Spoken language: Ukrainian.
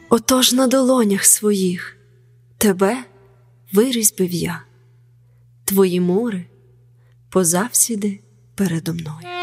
Отож на долонях своїх тебе вирізьбив я, твої мури позавсіди передо мною.